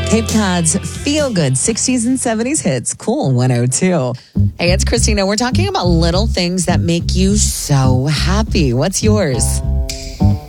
Cape Cod's feel good 60s and 70s hits. Cool 102. Hey, it's Christina. We're talking about little things that make you so happy. What's yours?